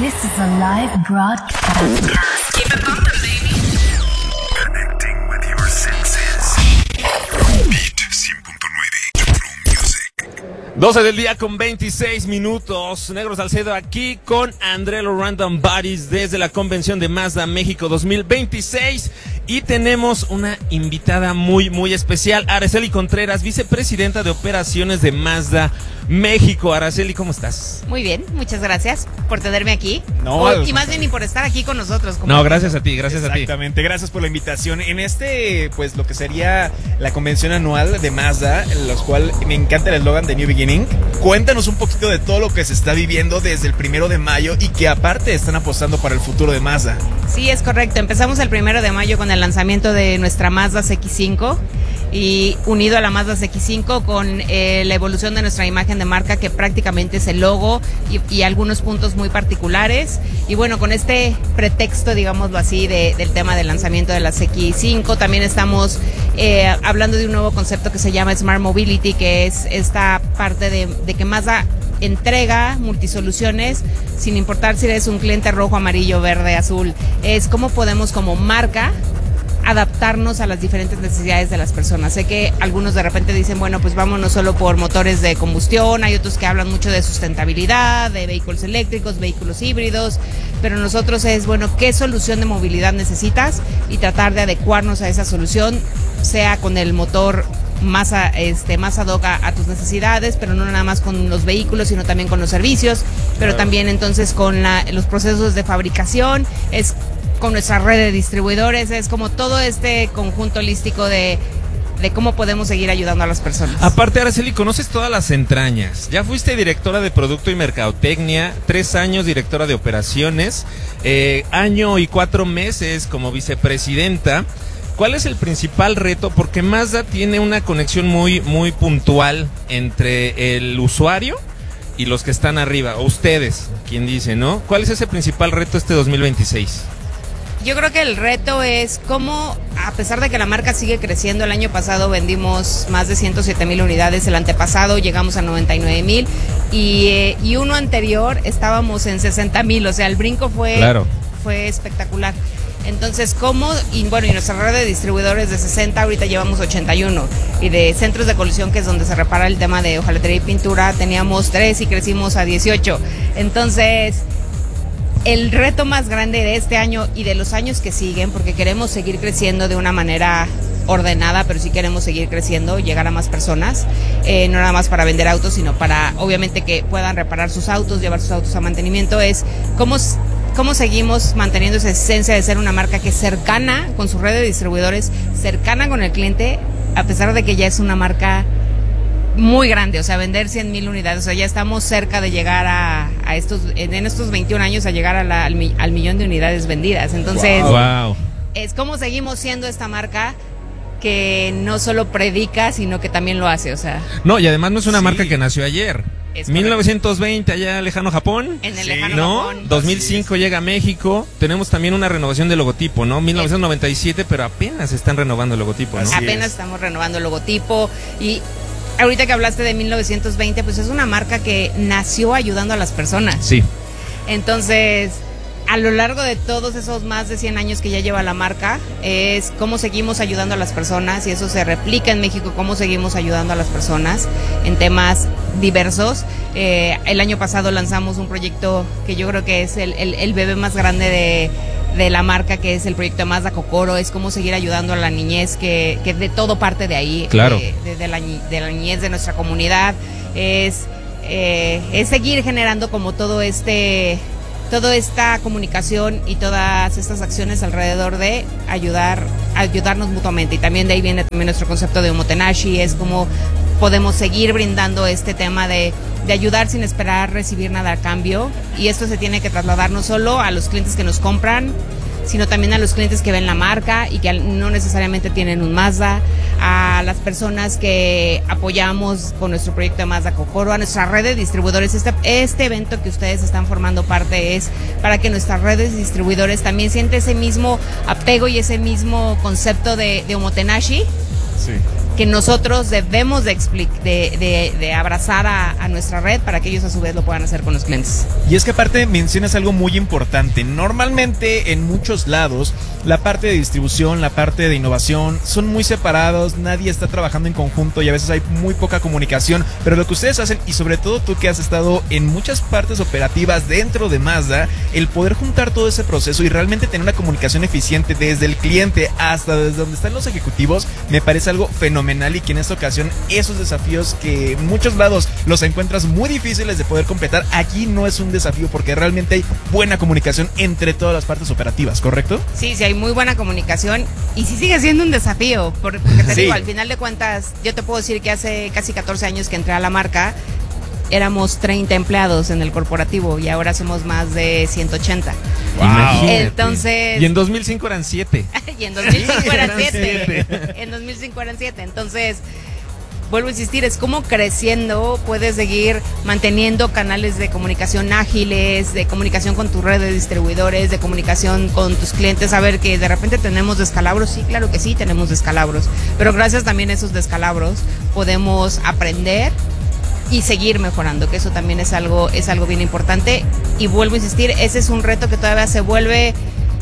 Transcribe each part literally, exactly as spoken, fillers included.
This is a live broadcast. Keep it bumping, baby. Connecting with your senses. Beat cien punto nueve True Music. doce del día con veintiséis minutos. Negro Salcedo aquí con Andrelo Random Bodies desde la convención de Mazda México dos mil veintiséis. Y tenemos una invitada muy, muy especial, Araceli Contreras, vicepresidenta de operaciones de Mazda México. Araceli, ¿cómo estás? Muy bien, muchas gracias por tenerme aquí. No, o, y más bien y por estar aquí con nosotros. No, gracias a ti, gracias a ti. Exactamente, gracias por la invitación. En este, pues lo que sería la convención anual de Mazda, en los cual me encanta el eslogan de New Beginning. Cuéntanos un poquito de todo lo que se está viviendo desde el primero de mayo y que aparte están apostando para el futuro de Mazda. Sí, es correcto. Empezamos el primero de mayo con el lanzamiento de nuestra Mazda C X cinco y unido a la Mazda C X cinco con eh, la evolución de nuestra imagen de marca, que prácticamente es el logo y, y algunos puntos muy particulares. Y bueno, con este pretexto, digámoslo así, de, del tema del lanzamiento de la C X cinco, también estamos eh, hablando de un nuevo concepto que se llama Smart Mobility, que es esta parte de, de que Mazda entrega multisoluciones sin importar si eres un cliente rojo, amarillo, verde, azul. Es cómo podemos como marca adaptarnos a las diferentes necesidades de las personas. Sé que algunos de repente dicen, bueno, pues vámonos solo por motores de combustión, hay otros que hablan mucho de sustentabilidad, de vehículos eléctricos, vehículos híbridos, pero nosotros es, bueno, ¿qué solución de movilidad necesitas? Y tratar de adecuarnos a esa solución, sea con el motor más, a, este, más ad hoc a, a tus necesidades, pero no nada más con los vehículos, sino también con los servicios, pero también entonces con la, los procesos de fabricación, es con nuestra red de distribuidores, es como todo este conjunto holístico de, de cómo podemos seguir ayudando a las personas. Aparte, Araceli, conoces todas las entrañas. Ya fuiste directora de Producto y Mercadotecnia, tres años directora de operaciones, eh, año y cuatro meses como vicepresidenta. ¿Cuál es el principal reto? Porque Mazda tiene una conexión muy, muy puntual entre el usuario y los que están arriba, o ustedes, quien dice, ¿no? ¿Cuál es ese principal reto este dos mil veintiséis? Yo creo que el reto es cómo, a pesar de que la marca sigue creciendo, el año pasado vendimos más de ciento siete mil unidades, el antepasado llegamos a noventa y nueve mil y, eh, y uno anterior estábamos en sesenta mil, o sea, el brinco fue, claro. fue espectacular. Entonces, ¿cómo? Y bueno, y nuestra red de distribuidores de sesenta, ahorita llevamos ochenta y uno. Y de centros de colisión, que es donde se repara el tema de hojalatería y pintura, teníamos tres y crecimos a dieciocho. Entonces, el reto más grande de este año y de los años que siguen, porque queremos seguir creciendo de una manera ordenada, pero sí queremos seguir creciendo, llegar a más personas, eh, no nada más para vender autos, sino para, obviamente, que puedan reparar sus autos, llevar sus autos a mantenimiento, es cómo... ¿Cómo seguimos manteniendo esa esencia de ser una marca que es cercana con su red de distribuidores, cercana con el cliente, a pesar de que ya es una marca muy grande? O sea, vender cien mil unidades, o sea, ya estamos cerca de llegar a, a estos, en estos veintiún años, a llegar a la, al, al millón de unidades vendidas. Entonces, wow. Es cómo seguimos siendo esta marca que no solo predica, sino que también lo hace, o sea. No, y además no es una Sí. marca que nació ayer. Es mil novecientos veinte allá lejano Japón. En el Sí. lejano ¿No? Japón. dos mil cinco llega a México. Tenemos también una renovación de logotipo, ¿no? mil novecientos noventa y siete, pero apenas están renovando el logotipo, ¿no? Así Apenas es. estamos renovando el logotipo. Y ahorita que hablaste de mil novecientos veinte, pues es una marca que nació ayudando a las personas. Sí. Entonces, a lo largo de todos esos más de cien años que ya lleva la marca, es cómo seguimos ayudando a las personas, y eso se replica en México, cómo seguimos ayudando a las personas en temas diversos. Eh, el año pasado lanzamos un proyecto que yo creo que es el, el, el bebé más grande de, de la marca, que es el proyecto Mazda Kokoro. Es cómo seguir ayudando a la niñez, que, que de todo parte de ahí, Claro. de, de, de, la, de la niñez de nuestra comunidad. Es, eh, es seguir generando como todo este... toda esta comunicación y todas estas acciones alrededor de ayudar, ayudarnos mutuamente. Y también de ahí viene también nuestro concepto de omotenashi, es como podemos seguir brindando este tema de, de ayudar sin esperar recibir nada a cambio. Y esto se tiene que trasladar no solo a los clientes que nos compran, sino también a los clientes que ven la marca y que no necesariamente tienen un Mazda, a las personas que apoyamos con nuestro proyecto de Mazda Kokoro, a nuestra red de distribuidores. Este, este evento que ustedes están formando parte es para que nuestras redes de distribuidores también sienten ese mismo apego y ese mismo concepto de, de omotenashi. Sí. que nosotros debemos de, expli- de, de, de abrazar a, a nuestra red para que ellos a su vez lo puedan hacer con los clientes. Y es que aparte mencionas algo muy importante. Normalmente en muchos lados la parte de distribución, la parte de innovación son muy separados, nadie está trabajando en conjunto y a veces hay muy poca comunicación, pero lo que ustedes hacen, y sobre todo tú que has estado en muchas partes operativas dentro de Mazda, el poder juntar todo ese proceso y realmente tener una comunicación eficiente desde el cliente hasta desde donde están los ejecutivos, me parece algo fenomenal, y que en esta ocasión esos desafíos que en muchos lados los encuentras muy difíciles de poder completar, aquí no es un desafío porque realmente hay buena comunicación entre todas las partes operativas, ¿correcto? Sí, sí, hay muy buena comunicación y sí sigue siendo un desafío, porque te Sí. digo, al final de cuentas, yo te puedo decir que hace casi catorce años que entré a la marca, éramos treinta empleados en el corporativo y ahora somos más de ciento ochenta. Wow. Imagínate. Entonces... Y en dos mil cinco eran siete. y en dos mil cinco eran Eran siete. siete. En dos mil cinco eran siete. Entonces, vuelvo a insistir, es como creciendo puedes seguir manteniendo canales de comunicación ágiles, de comunicación con tu red de distribuidores, de comunicación con tus clientes, saber que de repente tenemos descalabros. Sí, claro que sí, tenemos descalabros, pero gracias también a esos descalabros podemos aprender y seguir mejorando, que eso también es algo, es algo bien importante. Y vuelvo a insistir, ese es un reto que todavía se vuelve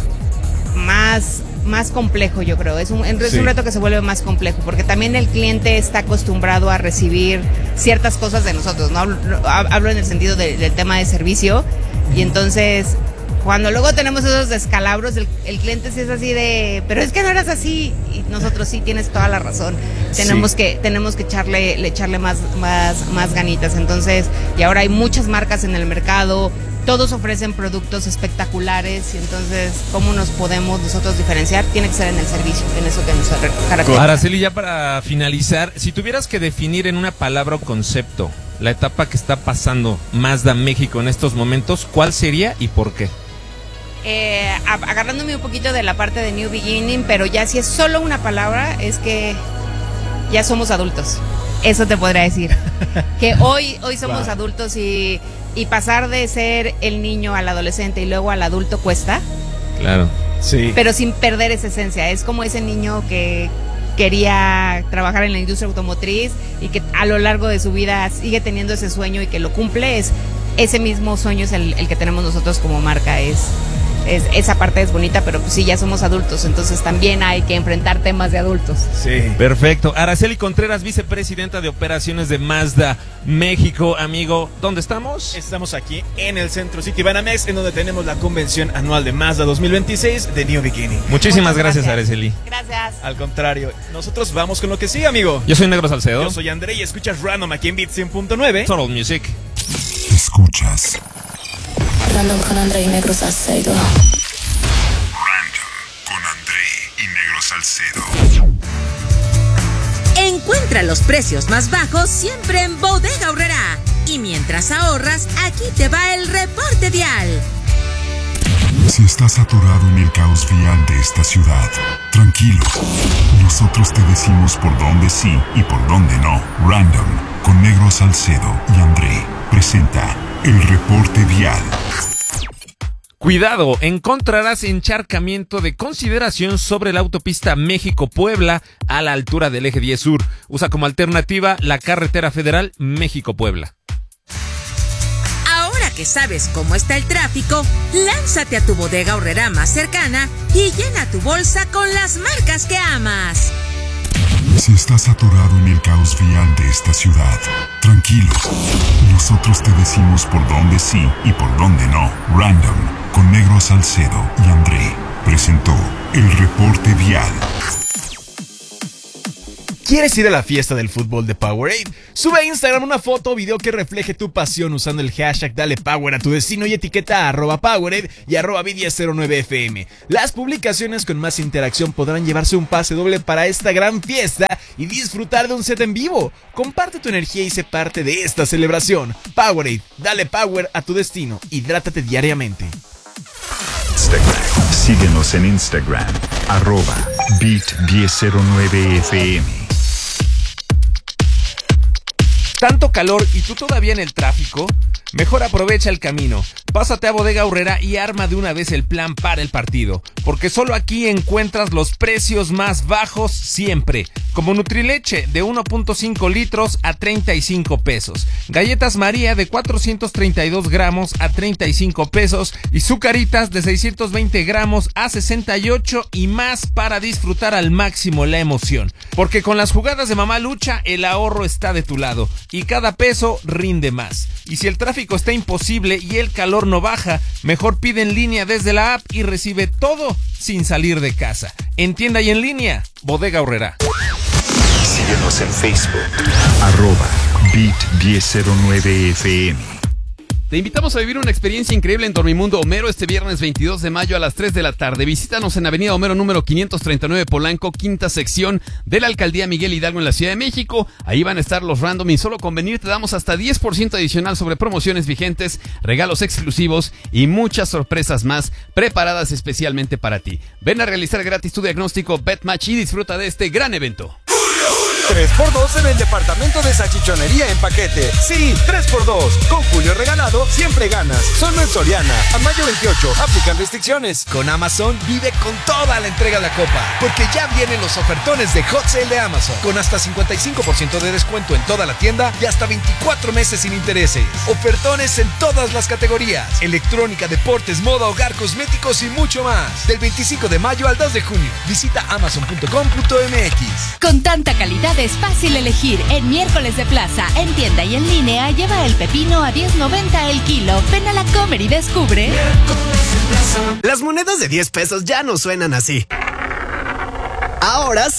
más, más complejo, yo creo. Es un, es Sí. un reto que se vuelve más complejo, porque también el cliente está acostumbrado a recibir ciertas cosas de nosotros, ¿no? Hablo, hablo en el sentido de, del tema de servicio, y entonces cuando luego tenemos esos descalabros, el, el cliente sí es así de, pero es que no eras así, y nosotros sí, tienes toda la razón. Tenemos Sí. que tenemos que echarle le echarle más más más ganitas. Entonces, y ahora hay muchas marcas en el mercado, todos ofrecen productos espectaculares, y entonces cómo nos podemos nosotros diferenciar tiene que ser en el servicio, en eso que nos caracteriza. Araceli, ya para finalizar, si tuvieras que definir en una palabra o concepto la etapa que está pasando Mazda México en estos momentos, ¿cuál sería y por qué? Eh, a- agarrándome un poquito de la parte de New Beginning, pero ya si es solo una palabra, es que ya somos adultos. Eso te podría decir. Que hoy, hoy somos Wow. adultos y, y pasar de ser el niño al adolescente y luego al adulto cuesta, Claro. Sí. pero sin perder esa esencia. Es como ese niño que quería trabajar en la industria automotriz y que a lo largo de su vida sigue teniendo ese sueño y que lo cumple. Es, ese mismo sueño es el, el que tenemos nosotros como marca. Es, es esa parte es bonita, pero pues sí, ya somos adultos, entonces también hay que enfrentar temas de adultos. Sí. Perfecto. Araceli Contreras, vicepresidenta de operaciones de Mazda México. Amigo, ¿dónde estamos? Estamos aquí en el Centro City Banamex, en donde tenemos la convención anual de Mazda dos mil veintiséis de New Beginning. Muchísimas Muchas gracias, gracias. Araceli. Gracias. Al contrario, nosotros vamos con lo que sigue, amigo. Yo soy Negro Salcedo. Yo soy André y escuchas Random aquí en Beat cien punto nueve. Total Music. Escuchas Random con André y Negro Salcedo. Random con André y Negro Salcedo. Encuentra los precios más bajos siempre en Bodega Aurrerá. Y mientras ahorras, aquí te va el reporte vial. Si estás atorado en el caos vial de esta ciudad, tranquilo. Nosotros te decimos por dónde sí y por dónde no. Random con Negro Salcedo y André presenta el reporte vial. Cuidado, encontrarás encharcamiento de consideración sobre la autopista México-Puebla a la altura del eje diez sur. Usa como alternativa la carretera federal México-Puebla. Ahora que sabes cómo está el tráfico, lánzate a tu Bodega Aurrerá más cercana y llena tu bolsa con las marcas que amas. Si estás atorado en el caos vial de esta ciudad, tranquilo. Nosotros te decimos por dónde sí y por dónde no. Random con Negro Salcedo y André presentó el reporte vial. ¿Quieres ir a la fiesta del fútbol de Powerade? Sube a Instagram una foto o video que refleje tu pasión usando el hashtag Dale Power a tu destino y etiqueta a arroba Powerade y arroba B diez cero nueve F M. Las publicaciones con más interacción podrán llevarse un pase doble para esta gran fiesta y disfrutar de un set en vivo. Comparte tu energía y sé parte de esta celebración. Powerade, dale power a tu destino. Hidrátate diariamente. Instagram. Síguenos en Instagram, arroba Beat diez cero nueve F M. Tanto calor y tú todavía en el tráfico. Mejor aprovecha el camino. Pásate a Bodega Aurrera y arma de una vez el plan para el partido, porque solo aquí encuentras los precios más bajos siempre, como Nutrileche de uno punto cinco litros a treinta y cinco pesos, Galletas María de cuatrocientos treinta y dos gramos a treinta y cinco pesos y Zucaritas de seiscientos veinte gramos a sesenta y ocho y más para disfrutar al máximo la emoción, porque con las jugadas de Mamá Lucha el ahorro está de tu lado y cada peso rinde más. Y si el tráfico está imposible y el calor no baja, mejor pide en línea desde la app y recibe todo sin salir de casa. En tienda y en línea, Bodega Aurrera. Síguenos en Facebook, arroba Beat diez cero nueve F M. Te invitamos a vivir una experiencia increíble en Dormimundo Homero este viernes veintidós de mayo a las tres de la tarde. Visítanos en Avenida Homero número quinientos treinta y nueve Polanco, quinta sección de la Alcaldía Miguel Hidalgo en la Ciudad de México. Ahí van a estar los random y solo con venir te damos hasta diez por ciento adicional sobre promociones vigentes, regalos exclusivos y muchas sorpresas más preparadas especialmente para ti. Ven a realizar gratis tu diagnóstico BetMatch y disfruta de este gran evento. tres por dos en el departamento de salchichonería en paquete. Sí, tres por dos. Con Julio regalado, siempre ganas. Solo en Soriana. A mayo veintiocho. Aplican restricciones. Con Amazon, vive con toda la entrega de la copa. Porque ya vienen los ofertones de Hot Sale de Amazon. Con hasta cincuenta y cinco por ciento de descuento en toda la tienda y hasta veinticuatro meses sin intereses. Ofertones en todas las categorías. Electrónica, deportes, moda, hogar, cosméticos y mucho más. Del veinticinco de mayo al dos de junio. Visita amazon punto com punto m x. Con tanta calidad es fácil elegir. En Miércoles de Plaza, en tienda y en línea, lleva el pepino a diez noventa el kilo. Ven a la Comer y descubre. Las monedas de diez pesos ya no suenan así. Ahora